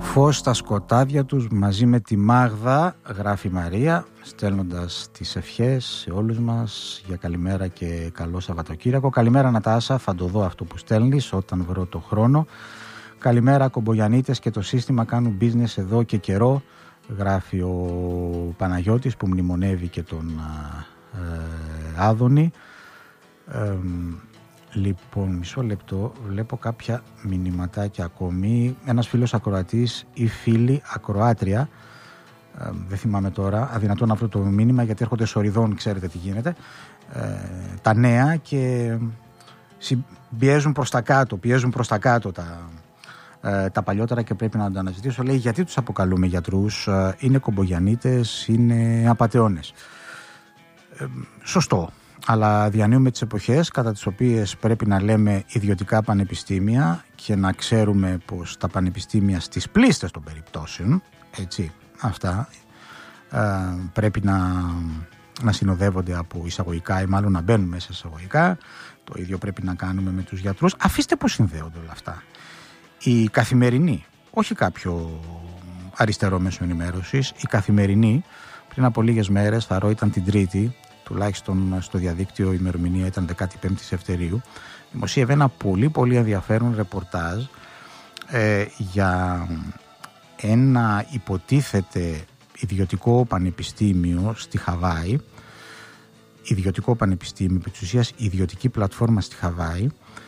Φως στα σκοτάδια τους μαζί με τη Μάγδα, γράφει η Μαρία, στέλνοντας τις ευχές σε όλους μας για καλημέρα και καλό Σαββατοκύριακο. Καλημέρα Νατάσα, θα το δω αυτό που στέλνεις όταν βρω το χρόνο. Καλημέρα Κομπογιαννίτες και το σύστημα κάνουν business εδώ και καιρό, γράφει ο Παναγιώτης που μνημονεύει και τον Άδωνη. Λοιπόν, μισό λεπτό, βλέπω κάποια μηνυματάκια ακόμη. Ένας φίλος ακροατής ή φίλη ακροάτρια, δεν θυμάμαι τώρα, αδυνατό να βρω το μήνυμα γιατί έρχονται σοριδών, ξέρετε τι γίνεται, τα νέα και πιέζουν προς τα κάτω τα παλιότερα και πρέπει να το αναζητήσω. Λέει, γιατί τους αποκαλούμε γιατρούς, είναι κομπογιαννίτες, είναι απατεώνες. Σωστό. Αλλά διανύουμε τις εποχές κατά τις οποίες πρέπει να λέμε ιδιωτικά πανεπιστήμια και να ξέρουμε πως τα πανεπιστήμια στις πλήστες των περιπτώσεων, έτσι, αυτά πρέπει να συνοδεύονται από εισαγωγικά ή μάλλον να μπαίνουν μέσα εισαγωγικά. Το ίδιο πρέπει να κάνουμε με τους γιατρούς. Αφήστε πως συνδέονται όλα αυτά. Η Καθημερινή, όχι κάποιο αριστερό μέσο ενημέρωσης, η Καθημερινή πριν από λίγες μέρες, θα ρω ήταν την Τρίτη, τουλάχιστον στο διαδίκτυο η ημερομηνία ήταν 15η Σεπτεμβρίου, δημοσίευε ένα πολύ ενδιαφέρον ρεπορτάζ για ένα υποτίθεται ιδιωτικό πανεπιστήμιο στη Χαβάη, ιδιωτικό πανεπιστήμιο, επί της ουσίας ιδιωτική πλατφόρμα στη Χαβάη,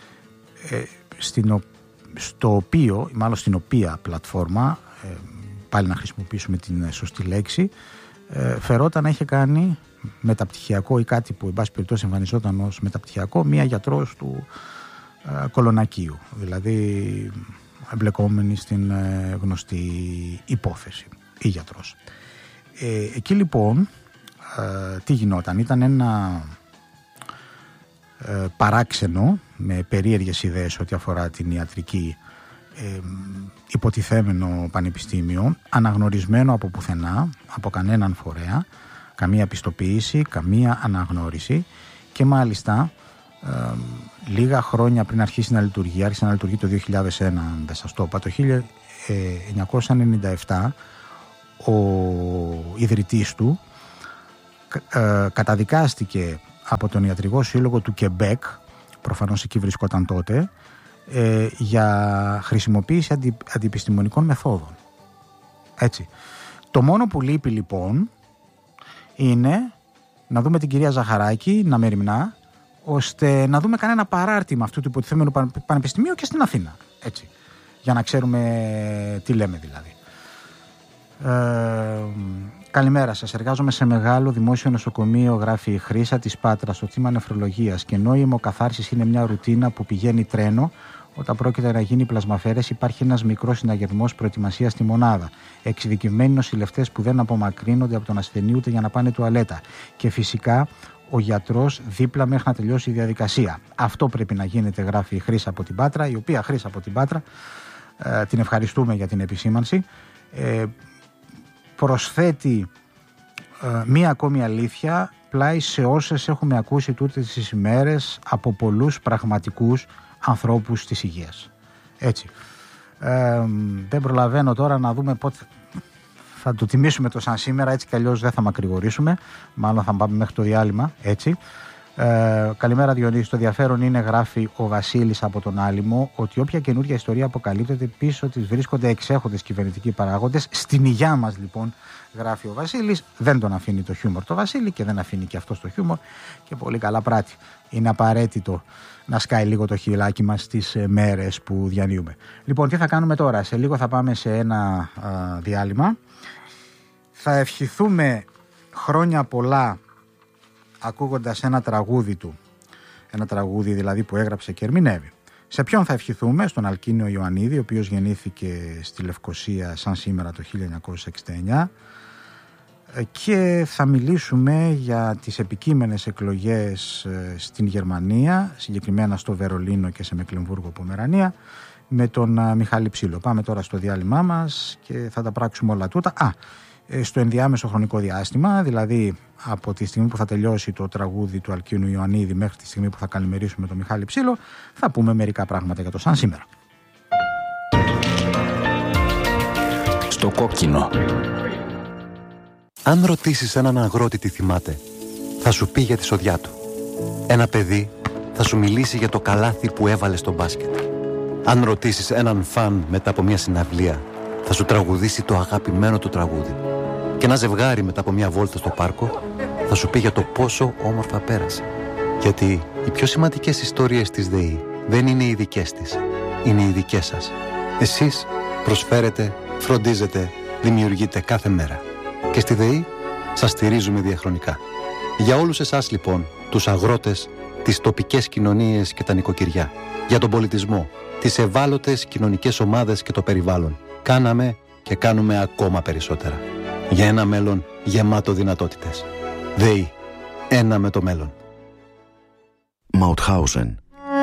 στην οποία πλατφόρμα, πάλι να χρησιμοποιήσουμε την σωστή λέξη, φερόταν να είχε κάνει μεταπτυχιακό ή κάτι που εν πάση περιπτώσει εμφανιζόταν ως μεταπτυχιακό μία γιατρός του Κολονακίου, δηλαδή εμπλεκόμενη στην γνωστή υπόθεση ή γιατρός. Εκεί λοιπόν τι γινόταν, ήταν ένα παράξενο με περίεργες ιδέες ό,τι αφορά την ιατρική, υποτιθέμενο πανεπιστήμιο, αναγνωρισμένο από πουθενά, από κανέναν φορέα, καμία πιστοποίηση, καμία αναγνώριση και μάλιστα λίγα χρόνια πριν αρχίσει να λειτουργεί, άρχισε να λειτουργεί το 2001, αν δεν σας το είπα, το 1997 ο ιδρυτής του καταδικάστηκε από τον Ιατρικό Σύλλογο του Κεμπέκ, προφανώς εκεί βρισκόταν τότε, για χρησιμοποίηση αντιεπιστημονικών μεθόδων. Έτσι. Το μόνο που λείπει λοιπόν είναι να δούμε την κυρία Ζαχαράκη να μεριμνά ώστε να δούμε κανένα παράρτημα αυτού του υποτιθέμενου πανεπιστημίου και στην Αθήνα. Έτσι. Για να ξέρουμε τι λέμε δηλαδή. Καλημέρα σας. Εργάζομαι σε μεγάλο δημόσιο νοσοκομείο, γράφει η Χρύσα της Πάτρας, στο τμήμα νεφρολογίας και ενώ η αιμοκαθάρσης είναι μια ρουτίνα που πηγαίνει τρένο, όταν πρόκειται να γίνει πλασμαφέρες υπάρχει ένας μικρός συναγερμός προετοιμασίας στη μονάδα. Εξειδικευμένοι νοσηλευτές που δεν απομακρύνονται από τον ασθενή ούτε για να πάνε τουαλέτα. Και φυσικά ο γιατρός δίπλα μέχρι να τελειώσει η διαδικασία. Αυτό πρέπει να γίνεται, γράφει η Χρύσα από την Πάτρα, η οποία Χρύσα από την Πάτρα, την ευχαριστούμε για την επισήμανση. Προσθέτει μία ακόμη αλήθεια πλάι σε όσες έχουμε ακούσει τούτες τις ημέρες από πολλούς πραγματικούς ανθρώπους της υγείας. Έτσι. Δεν προλαβαίνω τώρα να δούμε πότε θα το τιμήσουμε το σαν σήμερα, έτσι κι αλλιώς δεν θα μακρηγορήσουμε, μάλλον θα πάμε μέχρι το διάλειμμα, έτσι. Καλημέρα Διονύση, το ενδιαφέρον είναι, γράφει ο Βασίλης από τον Άλυμο, ότι όποια καινούργια ιστορία αποκαλύπτεται πίσω της βρίσκονται εξέχοντες κυβερνητικοί παράγοντες. Στην υγειά μας λοιπόν, γράφει ο Βασίλης, δεν τον αφήνει το χιούμορ το Βασίλη και δεν αφήνει και αυτό το χιούμορ και πολύ καλά πράττει. Είναι απαραίτητο να σκάει λίγο το χειλάκι μας στις μέρες που διανύουμε. Λοιπόν, τι θα κάνουμε τώρα? Σε λίγο θα πάμε σε ένα διάλειμμα. Θα ευχηθούμε χρόνια πολλά ακούγοντας ένα τραγούδι του. Ένα τραγούδι δηλαδή που έγραψε και ερμηνεύει. Σε ποιον θα ευχηθούμε? Στον Αλκίνιο Ιωαννίδη, ο οποίος γεννήθηκε στη Λευκοσία σαν σήμερα το 1969. Και θα μιλήσουμε για τις επικείμενες εκλογές στην Γερμανία, συγκεκριμένα στο Βερολίνο και σε Μεκλεμβούργο Πομερανία, με τον Μιχάλη Ψήλο. Πάμε τώρα στο διάλειμμά μας και θα τα πράξουμε όλα τούτα. Στο ενδιάμεσο χρονικό διάστημα, δηλαδή από τη στιγμή που θα τελειώσει το τραγούδι του Αλκίνου Ιωαννίδη μέχρι τη στιγμή που θα καλημερίσουμε τον Μιχάλη Ψήλο, θα πούμε μερικά πράγματα για το σαν σήμερα. στο κόκκινο. Αν ρωτήσεις έναν αγρότη τι θυμάται, θα σου πει για τη σοδιά του. Ένα παιδί θα σου μιλήσει για το καλάθι που έβαλε στο μπάσκετ. Αν ρωτήσεις έναν φαν μετά από μια συναυλία, θα σου τραγουδήσει το αγαπημένο του τραγούδι. Και ένα ζευγάρι μετά από μια βόλτα στο πάρκο θα σου πει για το πόσο όμορφα πέρασε. Γιατί οι πιο σημαντικές ιστορίες της ΔΕΗ δεν είναι οι δικές της, είναι οι δικές σας. Εσείς προσφέρετε, φροντίζετε, δημιουργείτε κάθε μέρα. Και στη ΔΕΗ σας στηρίζουμε διαχρονικά. Για όλους εσάς λοιπόν, τους αγρότες, τις τοπικές κοινωνίες και τα νοικοκυριά, για τον πολιτισμό, τις ευάλωτες κοινωνικές ομάδες και το περιβάλλον, κάναμε και κάνουμε ακόμα περισσότερα. Για ένα μέλλον γεμάτο δυνατότητες. ΔΕΗ. Ένα με το μέλλον. Μαουτχάουζεν.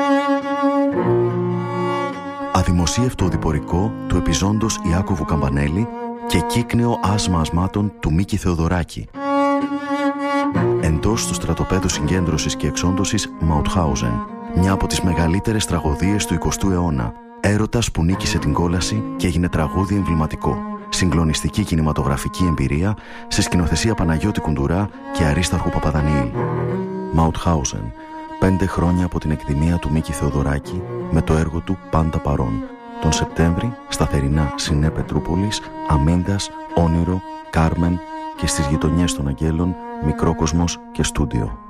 Αδημοσίευτο οδηπορικό του επιζώντος Ιάκωβου Καμπανέλη και κύκνεο άσμα ασμάτων του Μίκη Θεοδωράκη. Εντός του στρατοπέδου συγκέντρωσης και εξόντωσης Μαουτχάουζεν, μια από τις μεγαλύτερες τραγωδίες του 20ου αιώνα. Έρωτας που νίκησε την κόλαση και έγινε τραγούδι εμβληματικό. Συγκλονιστική κινηματογραφική εμπειρία σε σκηνοθεσία Παναγιώτη Κουντουρά και Αρίσταρχου Παπαδανιήλ. Μαουτχάουζεν. 5 χρόνια από την εκδημία του Μίκη Θεοδωράκη με το έργο του Πάντα Παρών. Τον Σεπτέμβρη στα θερινά Σινέ Πετρούπολης, Αμίγκας, Όνειρο, Κάρμεν και στις γειτονιές των Αγγέλων, Μικρόκοσμος και Στούντιο.